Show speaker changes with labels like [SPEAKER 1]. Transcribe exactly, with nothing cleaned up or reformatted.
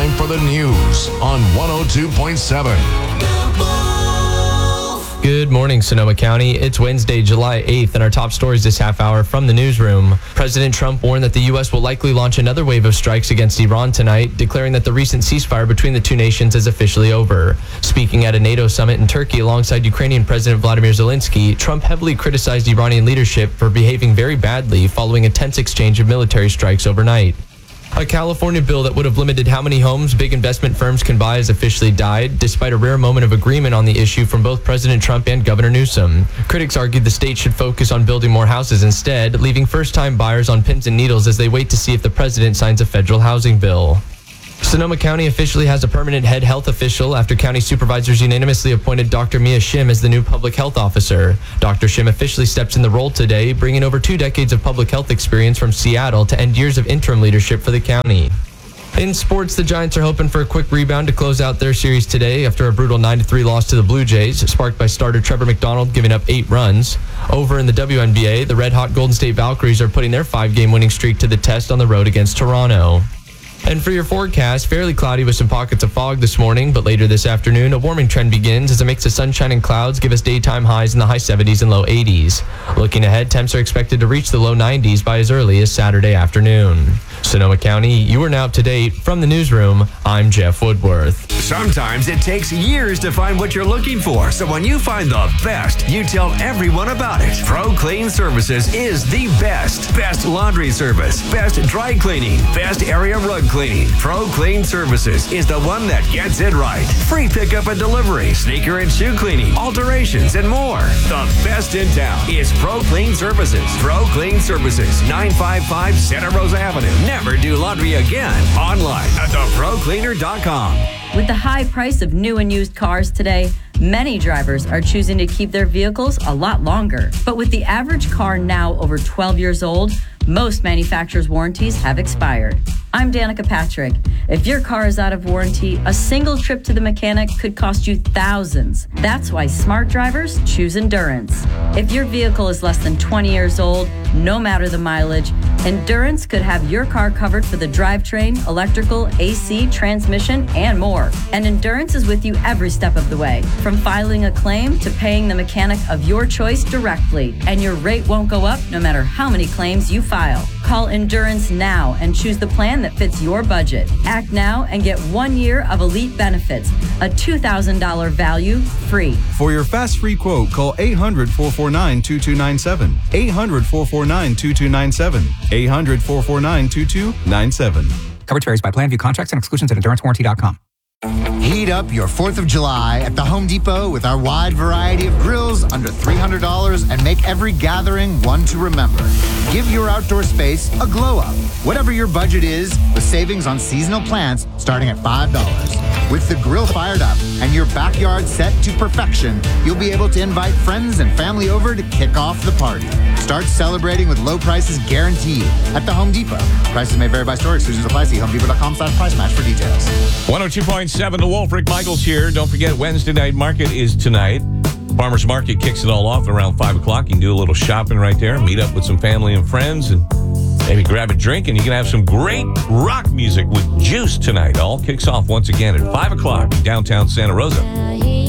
[SPEAKER 1] time for the news on one oh two point seven.
[SPEAKER 2] Good morning, Sonoma County. It's Wednesday, July eighth, and our top stories this half hour from the newsroom. President Trump warned that the U S will likely launch another wave of strikes against Iran tonight, declaring that the recent ceasefire between the two nations is officially over. Speaking at a NATO summit in Turkey alongside Ukrainian President Vladimir Zelensky, Trump heavily criticized Iranian leadership for behaving very badly following a tense exchange of military strikes overnight. A California bill that would have limited how many homes big investment firms can buy has officially died, despite a rare moment of agreement on the issue from both President Trump and Governor Newsom. Critics argued the state should focus on building more houses instead, leaving first-time buyers on pins and needles as they wait to see if the president signs a federal housing bill. Sonoma County officially has a permanent head health official after county supervisors unanimously appointed Doctor Mia Shim as the new public health officer. Doctor Shim officially steps in the role today, bringing over two decades of public health experience from Seattle to end years of interim leadership for the county. In sports, the Giants are hoping for a quick rebound to close out their series today after a brutal nine to three loss to the Blue Jays, sparked by starter Trevor McDonald giving up eight runs. Over in the W N B A, the red-hot Golden State Valkyries are putting their five-game winning streak to the test on the road against Toronto. And for your forecast, fairly cloudy with some pockets of fog this morning, but later this afternoon, a warming trend begins as a mix of sunshine and clouds give us daytime highs in the high seventies and low eighties. Looking ahead, temps are expected to reach the low nineties by as early as Saturday afternoon. Sonoma County, you are now up to date. From the newsroom, I'm Jeff Woodworth.
[SPEAKER 3] Sometimes it takes years to find what you're looking for, so when you find the best, you tell everyone about it. Pro Clean Services is the best. Best laundry service, best dry cleaning, best area rug cleaning. Pro Clean Services is the one that gets it right. Free pickup and delivery, sneaker and shoe cleaning, alterations, and more. The best in town is Pro Clean Services. Pro Clean Services, nine fifty-five Santa Rosa Avenue. Never do laundry again. Online at the pro cleaner dot com.
[SPEAKER 4] With the high price of new and used cars today, many drivers are choosing to keep their vehicles a lot longer. But with the average car now over twelve years old, most manufacturers' warranties have expired. I'm Danica Patrick. If your car is out of warranty, a single trip to the mechanic could cost you thousands. That's why smart drivers choose Endurance. If your vehicle is less than twenty years old, no matter the mileage, Endurance could have your car covered for the drivetrain, electrical, A C, transmission, and more. And Endurance is with you every step of the way, from filing a claim to paying the mechanic of your choice directly. And your rate won't go up no matter how many claims you file. Call Endurance now and choose the plan that fits your budget. Act now and get one year of elite benefits, a two thousand dollars value free.
[SPEAKER 5] For your fast free quote, call eight hundred, four four nine, two two nine seven. eight hundred, four four nine, two two nine seven. eight hundred, four four nine, two two nine seven.
[SPEAKER 6] Coverage varies by plan. View contracts and exclusions at endurance warranty dot com.
[SPEAKER 7] Heat up your fourth of July at the Home Depot with our wide variety of grills under three hundred dollars and make every gathering one to remember. Give your outdoor space a glow up. Whatever your budget is, with savings on seasonal plants starting at five dollars. With the grill fired up and your backyard set to perfection, you'll be able to invite friends and family over to kick off the party. Start celebrating with low prices guaranteed at the Home Depot. Prices may vary by store. Exclusions apply. See home depot dot com slash price match for details.
[SPEAKER 8] one oh two point seven The Wolf. Rick Michaels here. Don't forget, Wednesday night market is tonight. Farmers Market kicks it all off around five o'clock. You can do a little shopping right there, meet up with some family and friends, and maybe grab a drink, and you can have some great rock music with Juice tonight. All kicks off once again at five o'clock in downtown Santa Rosa.